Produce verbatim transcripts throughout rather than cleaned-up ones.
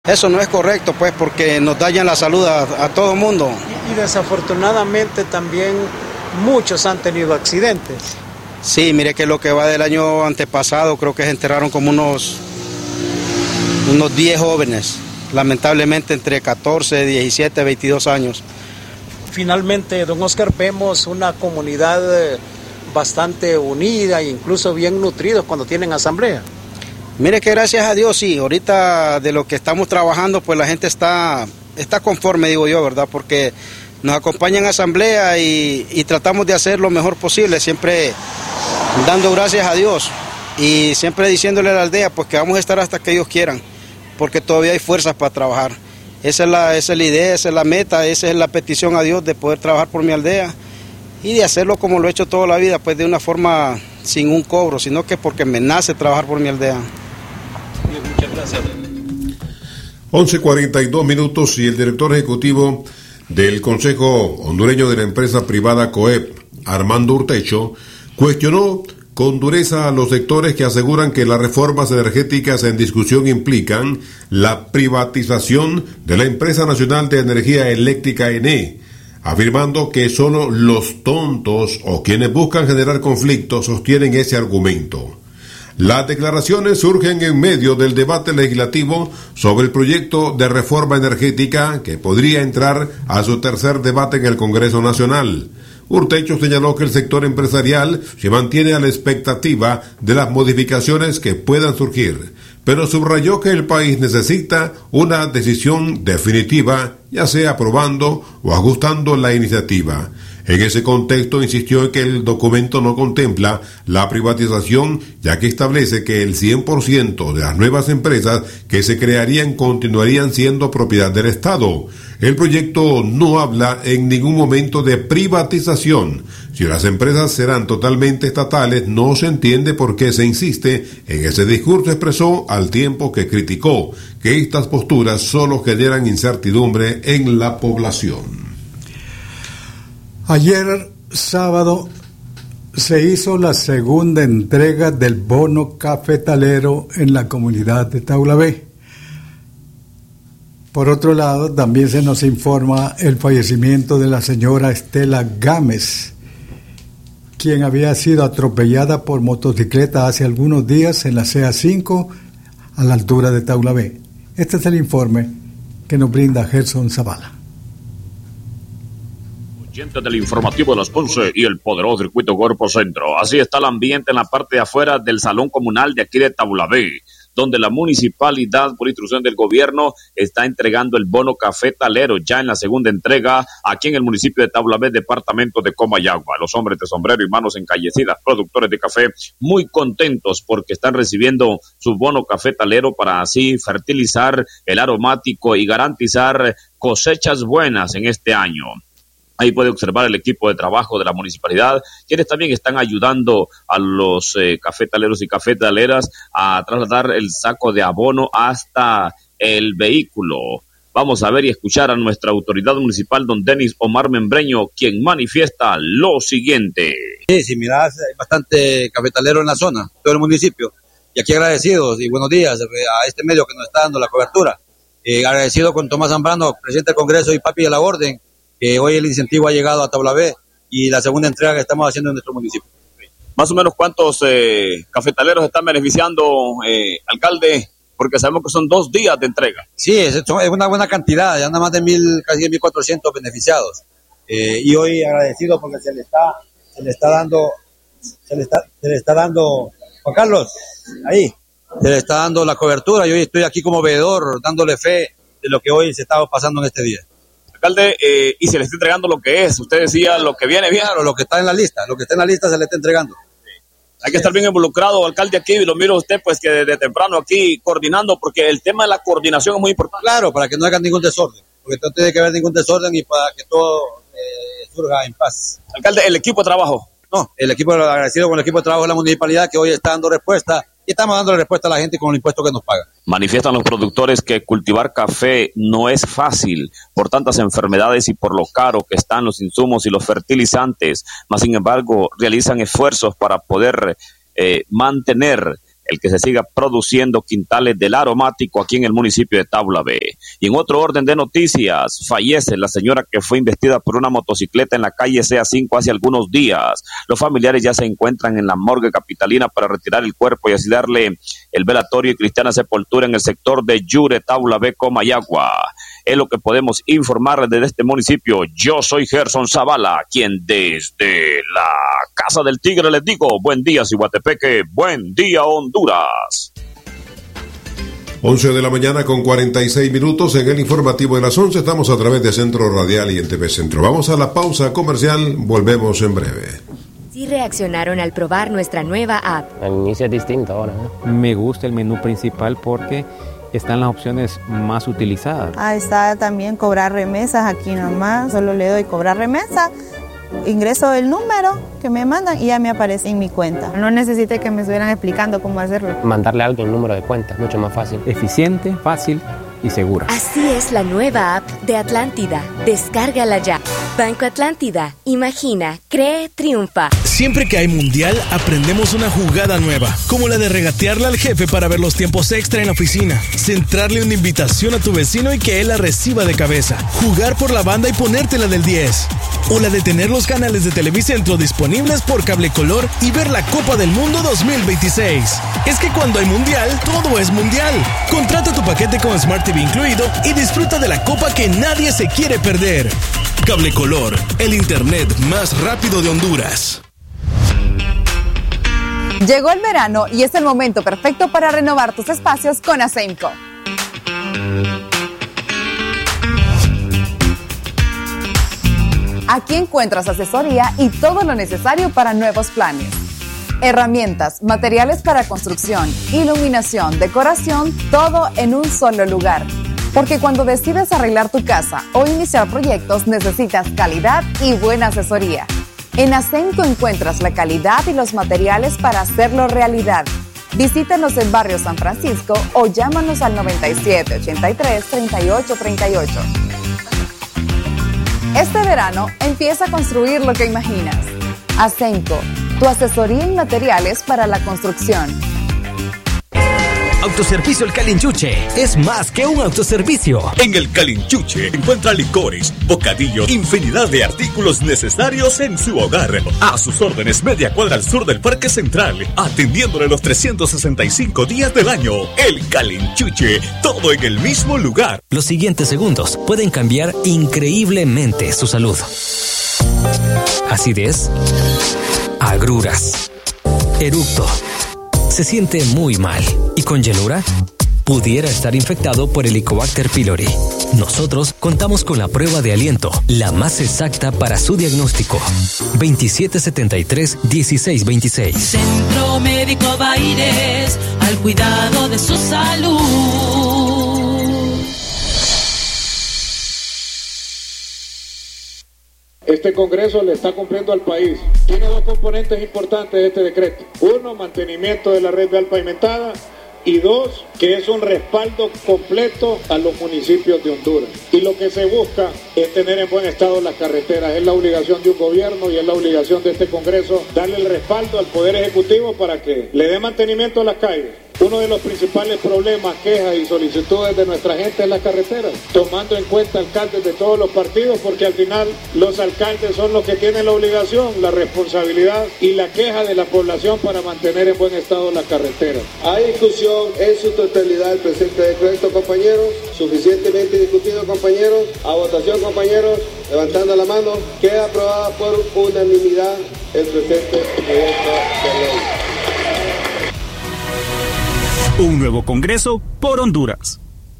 Eso no es correcto, pues, porque nos dañan la salud a, a todo mundo. Y, y desafortunadamente también muchos han tenido accidentes. Sí, mire que lo que va del año antepasado, creo que se enterraron como unos, unos diez jóvenes, lamentablemente entre catorce, diecisiete, veintidós años. Finalmente, don Oscar, vemos una comunidad bastante unida e incluso bien nutridos cuando tienen asamblea. Mire que gracias a Dios, sí, ahorita de lo que estamos trabajando, pues la gente está, está conforme, digo yo, ¿verdad? Porque nos acompañan a asamblea y, y tratamos de hacer lo mejor posible, siempre dando gracias a Dios y siempre diciéndole a la aldea, pues que vamos a estar hasta que ellos quieran, porque todavía hay fuerzas para trabajar. Esa es la, esa es la idea, esa es la meta, esa es la petición a Dios de poder trabajar por mi aldea y de hacerlo como lo he hecho toda la vida, pues de una forma sin un cobro, sino que porque me nace trabajar por mi aldea. Muchas gracias. once cuarenta y dos minutos y el director ejecutivo del Consejo Hondureño de la empresa privada COEP, Armando Urtecho, cuestionó con dureza a los sectores que aseguran que las reformas energéticas en discusión implican la privatización de la Empresa Nacional de Energía Eléctrica E N E, afirmando que solo los tontos o quienes buscan generar conflictos sostienen ese argumento. Las declaraciones surgen en medio del debate legislativo sobre el proyecto de reforma energética que podría entrar a su tercer debate en el Congreso Nacional. Urtecho señaló que el sector empresarial se mantiene a la expectativa de las modificaciones que puedan surgir, pero subrayó que el país necesita una decisión definitiva, ya sea aprobando o ajustando la iniciativa. En ese contexto insistió en que el documento no contempla la privatización, ya que establece que el cien por ciento de las nuevas empresas que se crearían continuarían siendo propiedad del Estado. El proyecto no habla en ningún momento de privatización. Si las empresas serán totalmente estatales, no se entiende por qué se insiste en ese discurso, expresó al tiempo que criticó que estas posturas solo generan incertidumbre en la población. Ayer, sábado, se hizo la segunda entrega del bono cafetalero en la comunidad de Taulabé. Por otro lado, también se nos informa el fallecimiento de la señora Estela Gámez, quien había sido atropellada por motocicleta hace algunos días en la C A cinco a la altura de Taulabé. Este es el informe que nos brinda Gerson Zavala. Del informativo de las Ponce y el poderoso circuito Cuerpo Centro. Así está el ambiente en la parte de afuera del salón comunal de aquí de Taulabé, donde la municipalidad, por instrucción del gobierno, está entregando el bono cafetalero ya en la segunda entrega aquí en el municipio de Taulabé, departamento de Comayagua. Los hombres de sombrero y manos encallecidas, productores de café, muy contentos porque están recibiendo su bono cafetalero para así fertilizar el aromático y garantizar cosechas buenas en este año. Ahí puede observar el equipo de trabajo de la municipalidad, quienes también están ayudando a los eh, cafetaleros y cafetaleras a trasladar el saco de abono hasta el vehículo. Vamos a ver y escuchar a nuestra autoridad municipal, don Denis Omar Membreño, quien manifiesta lo siguiente. Sí, sí, mira, hay bastante cafetalero en la zona, todo el municipio. Y aquí agradecidos y buenos días a este medio que nos está dando la cobertura. Eh, agradecido con Tomás Zambrano, presidente del Congreso y papi de la Orden, que hoy el incentivo ha llegado a Taulabé y la segunda entrega que estamos haciendo en nuestro municipio. Más o menos, ¿cuántos eh, cafetaleros están beneficiando, eh, alcalde? Porque sabemos que son dos días de entrega. Sí, es, es una buena cantidad, ya anda más de mil, casi mil cuatrocientos beneficiados. Eh, y hoy agradecido porque se le está, se le está dando, se le está, se le está dando, Juan Carlos, ahí, se le está dando la cobertura y hoy estoy aquí como veedor dándole fe de lo que hoy se está pasando en este día. Alcalde, eh, y se le está entregando lo que es. Usted decía lo que viene bien. Claro, lo que está en la lista, lo que está en la lista se le está entregando. Hay que estar bien involucrado, alcalde, aquí, y lo miro a usted, pues, que desde temprano aquí coordinando, porque el tema de la coordinación es muy importante. Claro, para que no haya ningún desorden, porque no tiene que haber ningún desorden y para que todo eh, surja en paz. Alcalde, el equipo de trabajo. No, el equipo, agradecido con el equipo de trabajo de la municipalidad que hoy está dando respuesta y estamos dando respuesta a la gente con el impuesto que nos paga. Manifiestan los productores que cultivar café no es fácil por tantas enfermedades y por lo caro que están los insumos y los fertilizantes, mas sin embargo realizan esfuerzos para poder eh, mantener el que se siga produciendo quintales del aromático aquí en el municipio de Taulabé. Y en otro orden de noticias, fallece la señora que fue investida por una motocicleta en la calle C A cinco hace algunos días. Los familiares ya se encuentran en la morgue capitalina para retirar el cuerpo y así darle el velatorio y cristiana sepultura en el sector de Yure, Taulabé, Comayagua. Es lo que podemos informar desde este municipio. Yo soy Gerson Zavala, quien desde la Casa del Tigre les digo, buen día Ciguatepeque, buen día Honduras. once de la mañana con cuarenta y seis minutos en el informativo de las once. Estamos a través de Centro Radial y en T V Centro. Vamos a la pausa comercial, volvemos en breve. Sí reaccionaron al probar nuestra nueva app. El inicio es distinto ahora, ¿no? Me gusta el menú principal porque están las opciones más utilizadas. Ah, está también cobrar remesas aquí nomás. Solo le doy cobrar remesa, ingreso el número que me mandan y ya me aparece en mi cuenta. No necesité que me estuvieran explicando cómo hacerlo. Mandarle a alguien el número de cuenta, mucho más fácil. Eficiente, fácil y segura. Así es la nueva app de Atlántida. Descárgala ya. Banco Atlántida. Imagina, cree, triunfa. Siempre que hay mundial, aprendemos una jugada nueva, como la de regatearle al jefe para ver los tiempos extra en la oficina, centrarle una invitación a tu vecino y que él la reciba de cabeza, jugar por la banda y ponértela del diez, o la de tener los canales de Televicentro disponibles por cable color y ver la Copa del Mundo dos mil veintiséis. Es que cuando hay mundial, todo es mundial. Contrata tu paquete con Smart T V incluido y disfruta de la copa que nadie se quiere perder. Cable Color, el internet más rápido de Honduras. Llegó el verano y es el momento perfecto para renovar tus espacios con Asemco. Aquí encuentras asesoría y todo lo necesario para nuevos planes. Herramientas, materiales para construcción, iluminación, decoración, todo en un solo lugar. Porque cuando decides arreglar tu casa o iniciar proyectos, necesitas calidad y buena asesoría. En Asemco encuentras la calidad y los materiales para hacerlo realidad. Visítanos en Barrio San Francisco o llámanos al noventa y siete, ochenta y tres, treinta y ocho, treinta y ocho. Este verano empieza a construir lo que imaginas. Asemco, tu asesoría en materiales para la construcción. Autoservicio El Calinchuche es más que un autoservicio. En El Calinchuche encuentra licores, bocadillos, infinidad de artículos necesarios en su hogar. A sus órdenes, media cuadra al sur del Parque Central, atendiéndole los trescientos sesenta y cinco días del año. El Calinchuche, todo en el mismo lugar. Los siguientes segundos pueden cambiar increíblemente su salud. Acidez, agruras, eructo. Se siente muy mal y con llenura pudiera estar infectado por Helicobacter pylori. Nosotros contamos con la prueba de aliento, la más exacta para su diagnóstico. veintisiete setenta y tres, dieciséis veintiséis. Centro Médico Baires, al cuidado de su salud. Este Congreso le está cumpliendo al país. Tiene dos componentes importantes de este decreto. Uno, mantenimiento de la red vial pavimentada. Y dos, que es un respaldo completo a los municipios de Honduras. Y lo que se busca es tener en buen estado las carreteras. Es la obligación de un gobierno y es la obligación de este Congreso darle el respaldo al Poder Ejecutivo para que le dé mantenimiento a las calles. Uno de los principales problemas, quejas y solicitudes de nuestra gente es las carreteras, tomando en cuenta alcaldes de todos los partidos, porque al final los alcaldes son los que tienen la obligación, la responsabilidad y la queja de la población para mantener en buen estado las carreteras. Hay discusión en su totalidad el presente decreto, compañeros, suficientemente discutido, compañeros. A votación, compañeros, levantando la mano, queda aprobada por unanimidad el presente proyecto de ley. Un nuevo Congreso por Honduras.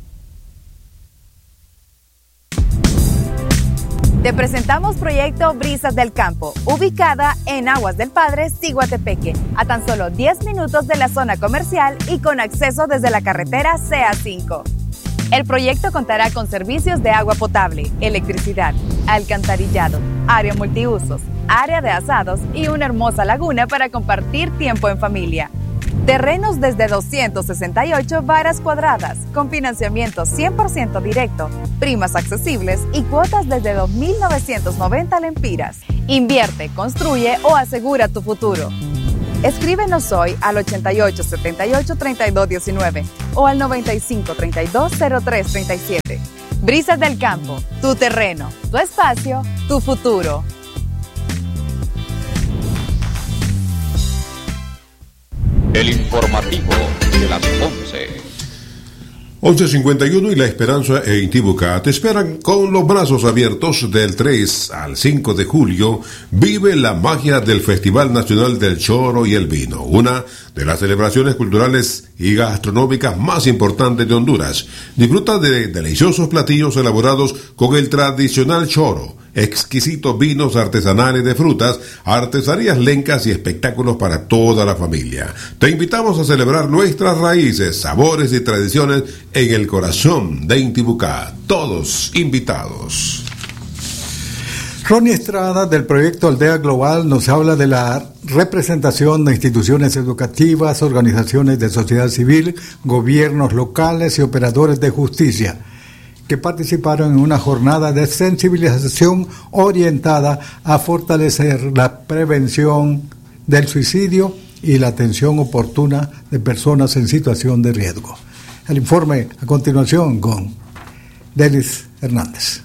Te presentamos Proyecto Brisas del Campo, ubicada en Aguas del Padre, Ciguatepeque, a tan solo diez minutos de la zona comercial y con acceso desde la carretera C A cinco. El proyecto contará con servicios de agua potable, electricidad, alcantarillado, área multiusos, área de asados y una hermosa laguna para compartir tiempo en familia. Terrenos desde doscientas sesenta y ocho varas cuadradas, con financiamiento cien por ciento directo, primas accesibles y cuotas desde dos mil novecientos noventa lempiras. Invierte, construye o asegura tu futuro. Escríbenos hoy al ochenta y ocho, setenta y ocho, treinta y dos diecinueve o al noventa y cinco, treinta y dos, cero tres, treinta y siete. Brisas del Campo, tu terreno, tu espacio, tu futuro. El informativo de las once. once cincuenta y uno y La Esperanza e Intibucá te esperan con los brazos abiertos. Del tres al cinco de julio. Vive la magia del Festival Nacional del Choro y el Vino, una de las celebraciones culturales y gastronómicas más importantes de Honduras. Disfruta de deliciosos platillos elaborados con el tradicional choro, exquisitos vinos artesanales de frutas, artesanías lencas y espectáculos para toda la familia. Te invitamos a celebrar nuestras raíces, sabores y tradiciones en el corazón de Intibucá. Todos invitados. Ronnie Estrada, del proyecto Aldea Global, nos habla de la representación de instituciones educativas, organizaciones de sociedad civil, gobiernos locales y operadores de justicia, que participaron en una jornada de sensibilización orientada a fortalecer la prevención del suicidio y la atención oportuna de personas en situación de riesgo. El informe a continuación con Delis Hernández.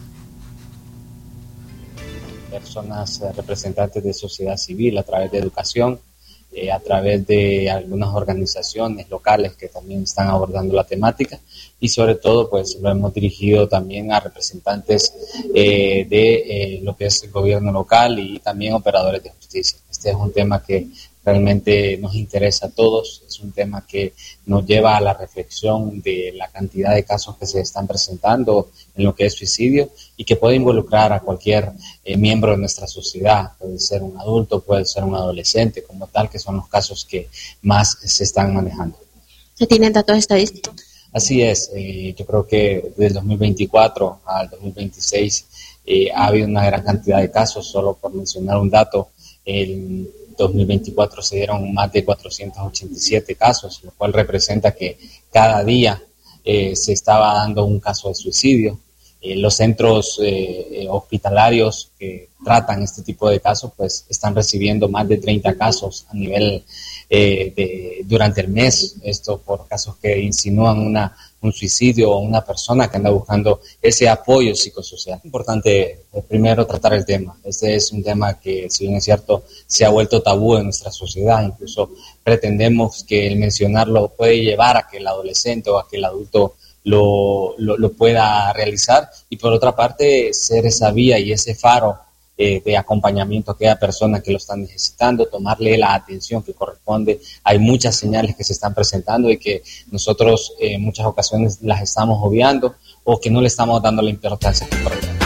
Personas eh, representantes de sociedad civil a través de educación, eh, a través de algunas organizaciones locales que también están abordando la temática, y sobre todo pues lo hemos dirigido también a representantes eh, de eh, lo que es el gobierno local y también operadores de justicia. Este es un tema que realmente nos interesa a todos, es un tema que nos lleva a la reflexión de la cantidad de casos que se están presentando en lo que es suicidio y que puede involucrar a cualquier eh, miembro de nuestra sociedad, puede ser un adulto, puede ser un adolescente, como tal, que son los casos que más se están manejando. ¿Se tienen datos estadísticos? Así es, eh, yo creo que desde el dos mil veinticuatro al dos mil veintiséis eh, ha habido una gran cantidad de casos. Solo por mencionar un dato, el dos mil veinticuatro se dieron más de cuatrocientos ochenta y siete casos, lo cual representa que cada día eh, se estaba dando un caso de suicidio. Eh, los centros eh, hospitalarios que tratan este tipo de casos pues están recibiendo más de treinta casos a nivel eh, de, durante el mes, esto por casos que insinúan una, un suicidio o una persona que anda buscando ese apoyo psicosocial. Es importante eh, primero tratar el tema. Este es un tema que, si bien es cierto, se ha vuelto tabú en nuestra sociedad. Incluso pretendemos que el mencionarlo puede llevar a que el adolescente o a que el adulto Lo, lo, lo pueda realizar, y por otra parte ser esa vía y ese faro eh, de acompañamiento a aquella persona que lo está necesitando, tomarle la atención que corresponde. Hay muchas señales que se están presentando y que nosotros eh, en muchas ocasiones las estamos obviando o que no le estamos dando la importancia que corresponde.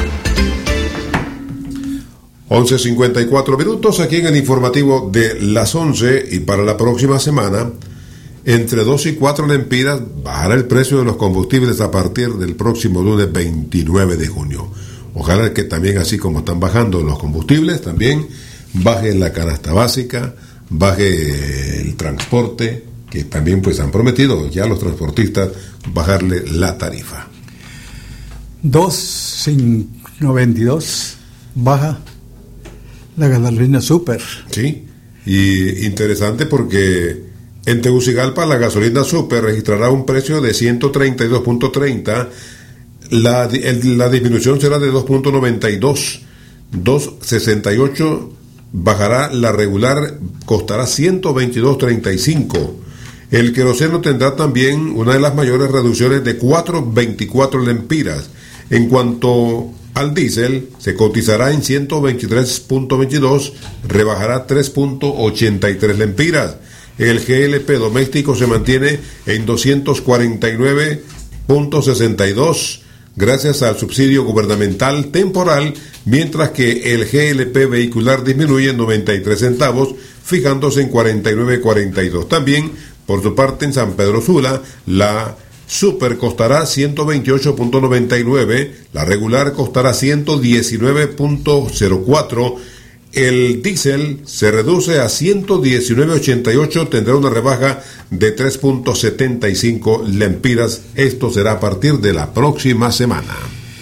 once cincuenta y cuatro minutos aquí en el informativo de las once, y para la próxima semana entre dos y cuatro lempiras bajará el precio de los combustibles a partir del próximo lunes veintinueve de junio. Ojalá que también, así como están bajando los combustibles, también baje la canasta básica, baje el transporte, que también pues han prometido ya los transportistas bajarle la tarifa. dos noventa y dos baja la gasolina super. Sí, y interesante porque en Tegucigalpa la gasolina super registrará un precio de ciento treinta y dos punto treinta, la, el, la disminución será de dos punto noventa y dos, dos sesenta y ocho bajará la regular, costará ciento veintidós punto treinta y cinco. El queroseno tendrá también una de las mayores reducciones de cuatro punto veinticuatro lempiras. En cuanto al diésel, se cotizará en ciento veintitrés punto veintidós, rebajará tres punto ochenta y tres lempiras. El G L P doméstico se mantiene en doscientos cuarenta y nueve punto sesenta y dos gracias al subsidio gubernamental temporal, mientras que el G L P vehicular disminuye en noventa y tres centavos, fijándose en cuarenta y nueve punto cuarenta y dos. También, por su parte, en San Pedro Sula, la super costará ciento veintiocho punto noventa y nueve, la regular costará ciento diecinueve punto cero cuatro. El diésel se reduce a ciento diecinueve punto ochenta y ocho, tendrá una rebaja de tres punto setenta y cinco lempiras. Esto será a partir de la próxima semana.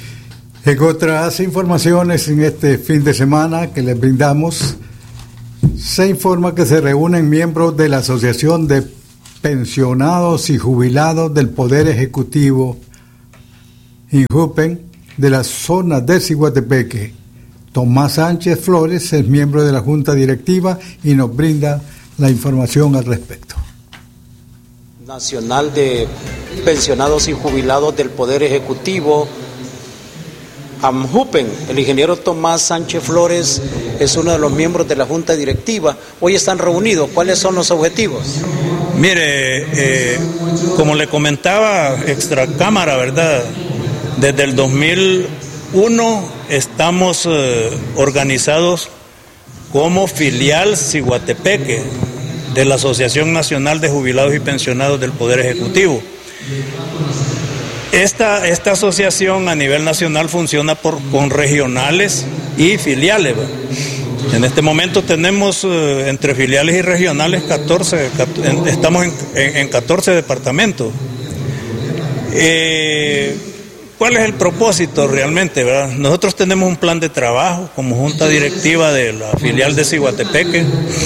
En otras informaciones en este fin de semana que les brindamos, Se informa que se reúnen miembros de la Asociación de Pensionados y Jubilados del Poder Ejecutivo, INJUPEN, de la zona de Ciguatepeque. Tomás Sánchez Flores es miembro de la Junta Directiva y nos brinda la información al respecto. Nacional de Pensionados y Jubilados del Poder Ejecutivo, AMJUPEN. El ingeniero Tomás Sánchez Flores es uno de los miembros de la Junta Directiva. Hoy están reunidos. ¿Cuáles son los objetivos? Mire, eh, como le comentaba extracámara, ¿verdad? Desde el dos mil uno estamos eh, organizados como filial Ciguatepeque de la Asociación Nacional de Jubilados y Pensionados del Poder Ejecutivo. Esta, esta asociación a nivel nacional funciona por, con regionales y filiales. ¿verdad? En este momento tenemos eh, entre filiales y regionales catorce, catorce estamos en, en, en catorce departamentos. Eh, ¿Cuál es el propósito realmente? ¿verdad? Nosotros tenemos un plan de trabajo como junta directiva de la filial de Ciguatepeque.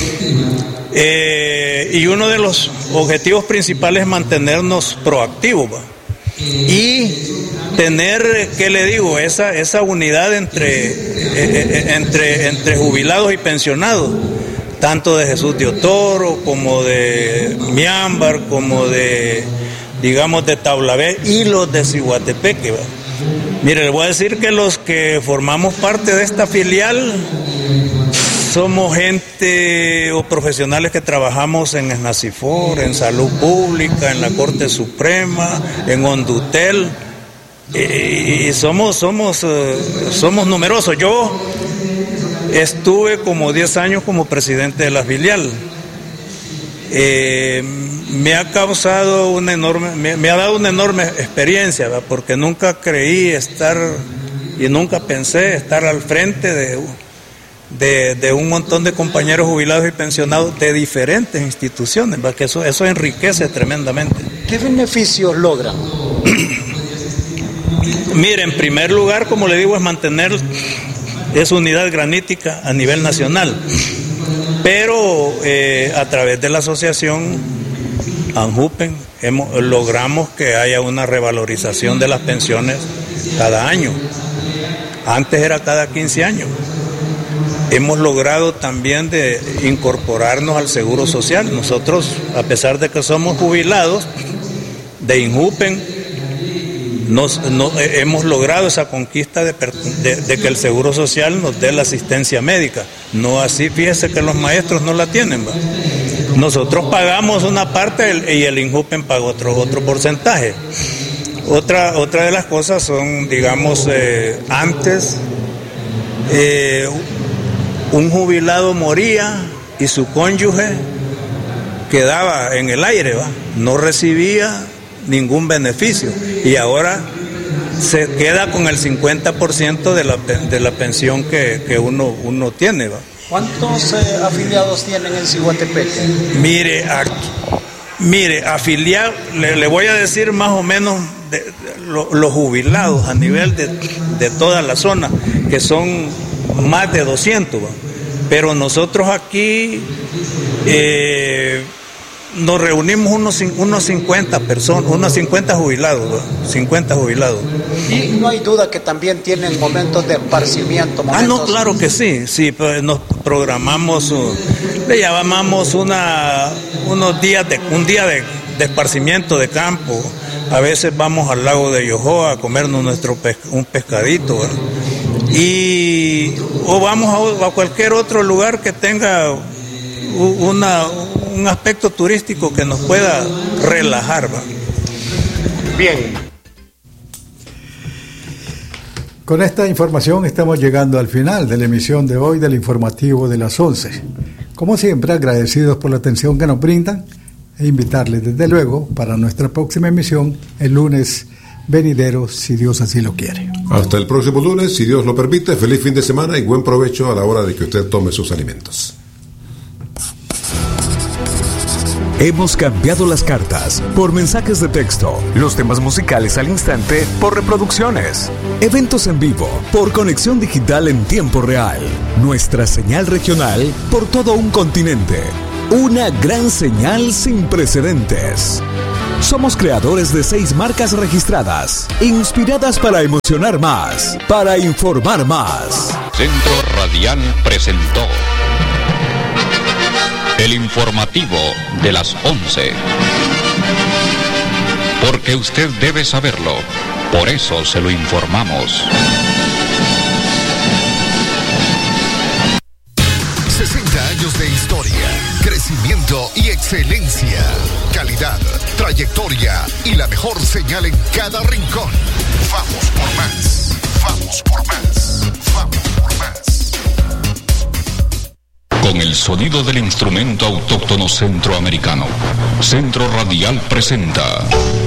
Eh, y uno de los objetivos principales es mantenernos proactivos, ¿va? Y tener, ¿qué le digo? Esa, esa unidad entre, eh, entre, entre jubilados y pensionados, tanto de Jesús de Otoro, como de Miámbar, como de, digamos, de Tablabé y los de Ciguatepeque, ¿va? Mire, le voy a decir que los que formamos parte de esta filial somos gente o profesionales que trabajamos en SNACIFOR, en Salud Pública, en la Corte Suprema, en Ondutel, y somos, somos, somos numerosos. Yo estuve como diez años como presidente de la filial. Eh, me ha causado una enorme, me, me ha dado una enorme experiencia, ¿verdad? Porque nunca creí estar y nunca pensé estar al frente de... De, de un montón de compañeros jubilados y pensionados de diferentes instituciones, ¿verdad? Que eso, eso enriquece tremendamente. ¿Qué beneficios logran? Mire, en primer lugar, como le digo, es mantener esa unidad granítica a nivel nacional, pero eh, a través de la asociación AMJUPEN hemos, logramos que haya una revalorización de las pensiones cada año. Antes era cada quince años. Hemos logrado también de incorporarnos al Seguro Social. Nosotros, a pesar de que somos jubilados de INJUPEN, nos, no, hemos logrado esa conquista de, de, de que el Seguro Social nos dé la asistencia médica. No así, fíjese que los maestros no la tienen, ¿va? Nosotros pagamos una parte y el INJUPEN paga otro, otro porcentaje. Otra, otra de las cosas son, digamos, eh, antes... Eh, un jubilado moría y su cónyuge quedaba en el aire, ¿va? No recibía ningún beneficio y ahora se queda con el cincuenta por ciento de la, de la pensión que, que uno, uno tiene, ¿va? ¿Cuántos eh, afiliados tienen en Ciguatepeque? Mire, aquí, mire, afiliado, le, le voy a decir más o menos de, de, lo, los jubilados a nivel de, de toda la zona, que son más de doscientos, ¿va? Pero nosotros aquí eh, nos reunimos unos, unos cincuenta personas, unos cincuenta jubilados, ¿va? cincuenta jubilados. Y no hay duda que también tienen momentos de esparcimiento. Momentos... Ah, no, claro que sí, sí, pues nos programamos, uh, le llamamos una, unos días de, un día de, de esparcimiento de campo. A veces vamos al lago de Yojoa a comernos nuestro pes, un pescadito, ¿verdad? Y o vamos a, a cualquier otro lugar que tenga una, un aspecto turístico que nos pueda relajar, ¿va? Bien. Con esta información estamos llegando al final de la emisión de hoy del informativo de las once. Como siempre, agradecidos por la atención que nos brindan e invitarles desde luego para nuestra próxima emisión el lunes venidero, si Dios así lo quiere. Hasta el próximo lunes, si Dios lo permite. Feliz fin de semana y buen provecho a la hora de que usted tome sus alimentos. Hemos cambiado las cartas por mensajes de texto, los temas musicales al instante por reproducciones, eventos en vivo por conexión digital en tiempo real, nuestra señal regional por todo un continente, una gran señal sin precedentes. Somos creadores de seis marcas registradas, inspiradas para emocionar más, para informar más. Centro Radial presentó el informativo de las once. Porque usted debe saberlo, por eso se lo informamos. sesenta años de historia, crecimiento y excelencia, calidad, trayectoria y la mejor señal en cada rincón. Vamos por más, vamos por más, vamos por más. Con el sonido del instrumento autóctono centroamericano, Centro Radial presenta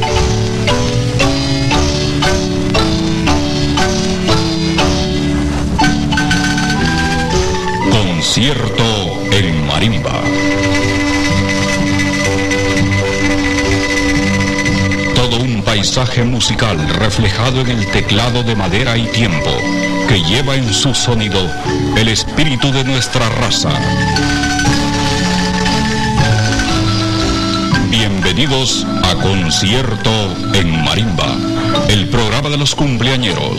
Concierto en Marimba. Todo un paisaje musical reflejado en el teclado de madera y tiempo, que lleva en su sonido el espíritu de nuestra raza. Bienvenidos a Concierto en Marimba, el programa de los cumpleañeros.